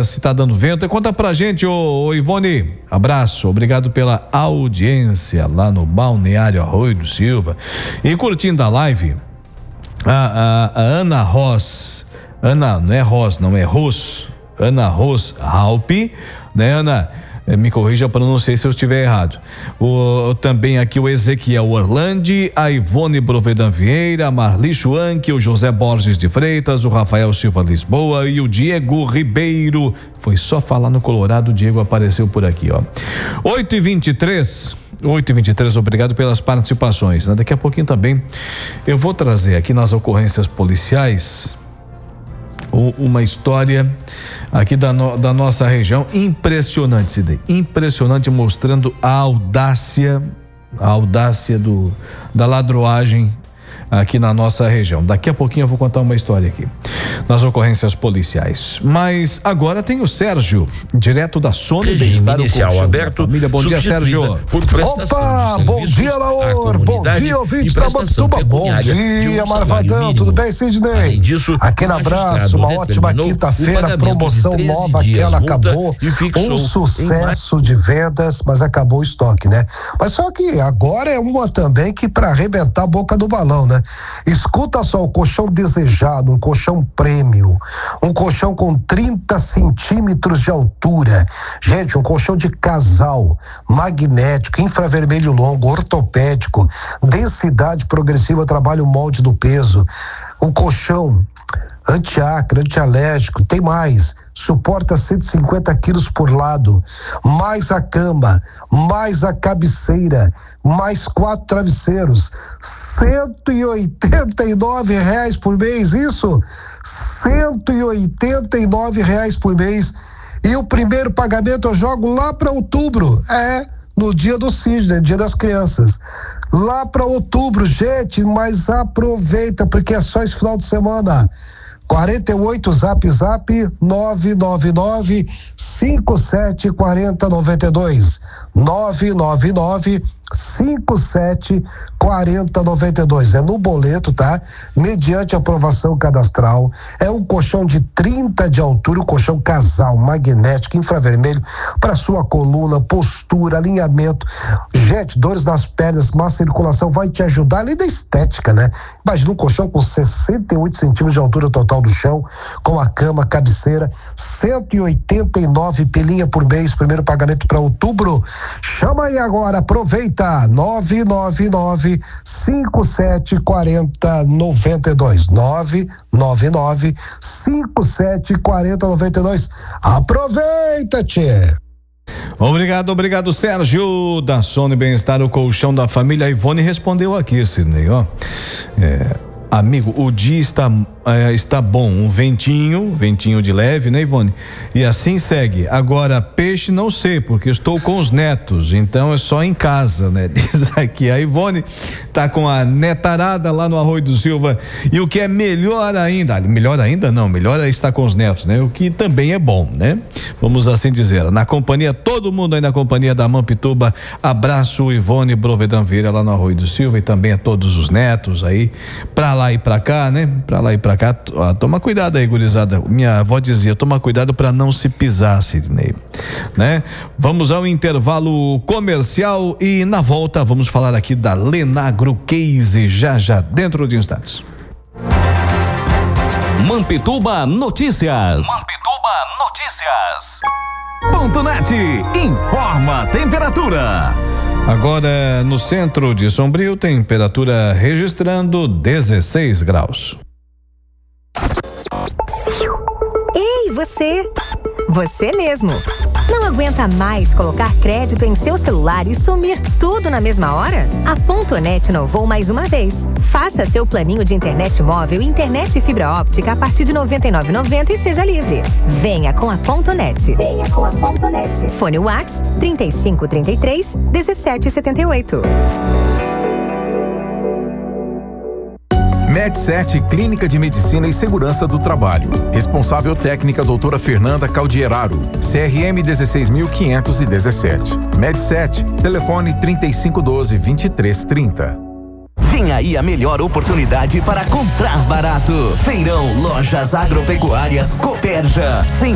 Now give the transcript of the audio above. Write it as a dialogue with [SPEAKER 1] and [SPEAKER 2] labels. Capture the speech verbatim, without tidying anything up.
[SPEAKER 1] se tá dando vento. Conta pra gente, ô, ô Ivone. Abraço, obrigado pela audiência lá no Balneário Arroio do Silva. E curtindo a live, a, a, a Ana Ross, Ana, não é Ross, não é Ros, Ana Ros Halpe, né, Ana? Me corrija para não sei se eu estiver errado. O, também aqui o Ezequiel Orlandi, a Ivone Brovedan Vieira, a Marli Schwank, o José Borges de Freitas, o Rafael Silva Lisboa e o Diego Ribeiro. Foi só falar no Colorado, o Diego apareceu por aqui, ó. oito e vinte e três, oito e vinte e três, obrigado pelas participações. Né? Daqui a pouquinho também eu vou trazer aqui nas ocorrências policiais uma história aqui da, no, da nossa região, impressionante, Sidney, impressionante, mostrando a audácia, a audácia do, da ladroagem aqui na nossa região. Daqui a pouquinho eu vou contar uma história aqui nas ocorrências policiais. Mas agora tem o Sérgio, direto da Sono Bem-Estar, o colchão aberto. Família, bom dia, Sérgio.
[SPEAKER 2] Opa, bom dia, Laor. Bom dia, ouvintes da Mampituba. Bom dia, Marvadão. Tudo bem, Sidney? Aquele abraço, uma ótima quinta-feira, promoção nova, aquela acabou. Um sucesso de vendas, mas acabou o estoque, né? Mas só que agora é uma também que para arrebentar a boca do balão, né? Escuta só, o colchão desejado, um colchão prêmio, um colchão com trinta centímetros de altura, gente, um colchão de casal, magnético, infravermelho longo, ortopédico, densidade progressiva, trabalho molde do peso, um colchão antiacre, antialérgico, tem mais, suporta cento e cinquenta quilos por lado, mais a cama, mais a cabeceira, mais quatro travesseiros, cento e oitenta e nove reais por mês, isso, cento e oitenta e nove reais por mês, e o primeiro pagamento eu jogo lá para outubro, é, no dia do Sidney, dia das crianças, lá para outubro, gente, mas aproveita, porque é só esse final de semana. quarenta e oito, zap zap nove nove nove, cinco sete quatro zero nove dois, nove nove nove, cinco sete quatro zero nove dois, é no boleto, tá? Mediante aprovação cadastral, é um colchão de trinta de altura, um colchão casal, magnético, infravermelho, para sua coluna, postura, alinhamento, gente, dores nas pernas, má circulação, vai te ajudar, além da estética, né? Imagina um colchão com sessenta e oito centímetros de altura total do chão, com a cama, cabeceira, cento e oitenta e nove pilinha por mês, primeiro pagamento para outubro. Chama aí agora, aproveita, nove nove nove, cinco sete quatro zero nove dois, nove nove nove, cinco sete quatro zero nove dois. Aproveita, tchê.
[SPEAKER 1] Obrigado, obrigado, Sérgio da Sono Bem-Estar, o colchão da família. A Ivone respondeu aqui, Sidney, ó. É, amigo, o dia está, é, está bom, um ventinho, ventinho de leve, né, Ivone? E assim segue. Agora, peixe não sei, porque estou com os netos, então é só em casa, né? Diz aqui, a Ivone tá com a netarada lá no Arroio do Silva, e o que é melhor ainda, melhor ainda não, melhor é estar com os netos, né? O que também é bom, né? Vamos assim dizer, na companhia, todo mundo aí na companhia da Mampituba. Abraço, Ivone Brovedan Vieira lá no Arroio do Silva, e também a todos os netos aí, pra lá e pra cá, né? Pra lá e pra cá, toma cuidado aí, gurizada. Minha avó dizia, toma cuidado pra não se pisar, Sidney, né? Vamos ao intervalo comercial e na volta vamos falar aqui da Lenagro Case, já já, dentro de instantes.
[SPEAKER 3] Mampituba Notícias. Mampituba Notícias. Ponto net informa a temperatura.
[SPEAKER 1] Agora no centro de Sombrio, temperatura registrando dezesseis graus.
[SPEAKER 4] Ei, você! Você mesmo! Não aguenta mais colocar crédito em seu celular e sumir tudo na mesma hora? A Ponto Net inovou mais uma vez. Faça seu planinho de internet móvel e internet fibra óptica a partir de noventa e nove reais e noventa centavos e seja livre. Venha com a Ponto Net. Venha com a Ponto Net. Fone Whats trinta e cinco, trinta e três, dezessete, setenta e oito.
[SPEAKER 5] Med7 Clínica de Medicina e Segurança do Trabalho. Responsável técnica doutora Fernanda Caldieraro. C R M dezesseis mil quinhentos e dezessete. Med sete, telefone trinta e cinco doze, vinte e três trinta.
[SPEAKER 6] Vem aí a melhor oportunidade para comprar barato. Feirão Lojas Agropecuárias Copérgia.